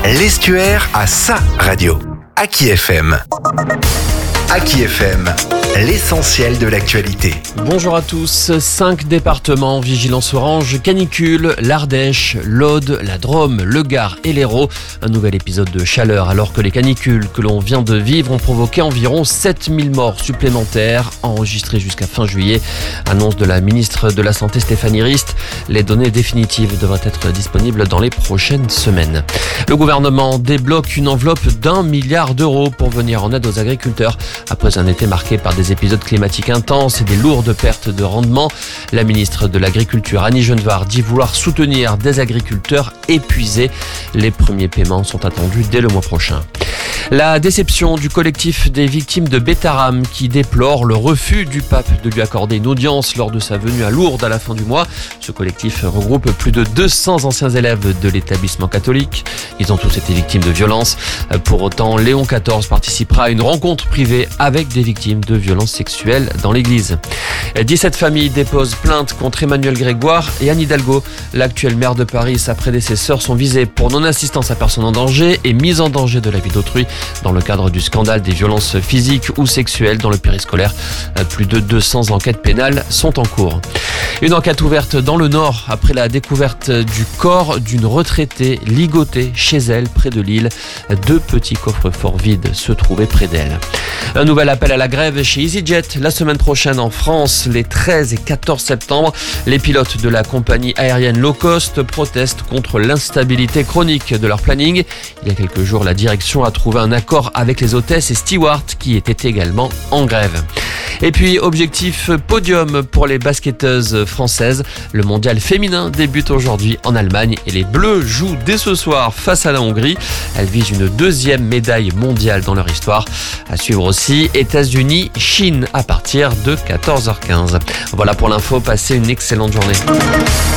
L'Estuaire a sa radio. Aki FM. Aki FM, l'essentiel de l'actualité. Bonjour à tous. 5 départements, vigilance orange, canicule, l'Ardèche, l'Aude, la Drôme, le Gard et l'Hérault. Un nouvel épisode de chaleur alors que les canicules que l'on vient de vivre ont provoqué environ 7000 morts supplémentaires enregistrées jusqu'à fin juillet. Annonce de la ministre de la Santé Stéphanie Rist. Les données définitives devraient être disponibles dans les prochaines semaines. Le gouvernement débloque une enveloppe d'1 milliard d'euros pour venir en aide aux agriculteurs. Après un été marqué par des épisodes climatiques intenses et des lourdes pertes de rendement, la ministre de l'Agriculture, Annie Genevard, dit vouloir soutenir des agriculteurs épuisés. Les premiers paiements sont attendus dès le mois prochain. La déception du collectif des victimes de Bétarame qui déplore le refus du pape de lui accorder une audience lors de sa venue à Lourdes à la fin du mois. Ce collectif regroupe plus de 200 anciens élèves de l'établissement catholique. Ils ont tous été victimes de violences. Pour autant, Léon XIV participera à une rencontre privée avec des victimes de violences sexuelles dans l'église. 17 familles déposent plainte contre Emmanuel Grégoire et Anne Hidalgo. L'actuel maire de Paris et sa prédécesseur sont visés pour non-assistance à personne en danger et mise en danger de la vie d'autrui dans le cadre du scandale des violences physiques ou sexuelles dans le périscolaire. Plus de 200 enquêtes pénales sont en cours. Une enquête ouverte dans le Nord après la découverte du corps d'une retraitée ligotée chez elle près de Lille. 2 petits coffres-forts vides se trouvaient près d'elle. Un nouvel appel à la grève chez EasyJet la semaine prochaine en France, les 13 et 14 septembre. Les pilotes de la compagnie aérienne low cost protestent contre l'instabilité chronique de leur planning. Il y a quelques jours, la direction a trouvé un accord avec les hôtesses et stewards qui étaient également en grève. Et puis, objectif podium pour les basketteuses françaises. Le mondial féminin débute aujourd'hui en Allemagne et les Bleus jouent dès ce soir face à la Hongrie. Elles visent une 2e médaille mondiale dans leur histoire. À suivre aussi États-Unis, Chine à partir de 14h15. Voilà pour l'info, passez une excellente journée.